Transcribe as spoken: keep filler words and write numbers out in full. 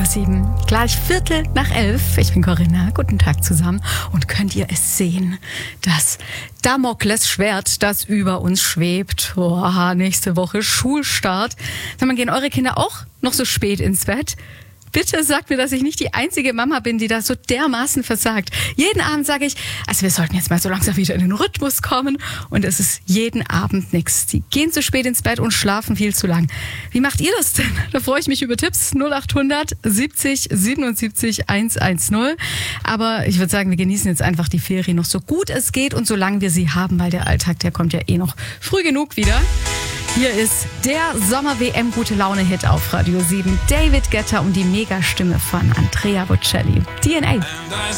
Radio sieben. Gleich Viertel nach elf. Ich bin Corinna. Guten Tag zusammen. Und könnt ihr es sehen? Das Damoklesschwert, das über uns schwebt. Oh, nächste Woche Schulstart. Sag mal, gehen eure Kinder auch noch so spät ins Bett? Bitte sagt mir, dass ich nicht die einzige Mama bin, die das so dermaßen versagt. Jeden Abend sage ich, also wir sollten jetzt mal so langsam wieder in den Rhythmus kommen. Und es ist jeden Abend nichts. Die gehen zu spät ins Bett und schlafen viel zu lang. Wie macht ihr das denn? Da freue ich mich über Tipps. null acht hundert siebzig siebenundsiebzig hundertzehn. Aber ich würde sagen, wir genießen jetzt einfach die Ferien noch so gut es geht und solange wir sie haben, weil der Alltag, der kommt ja eh noch früh genug wieder. Hier ist der Sommer-W M-Gute-Laune-Hit auf Radio sieben. David Guetta und die Megastimme von Andrea Bocelli. D N A.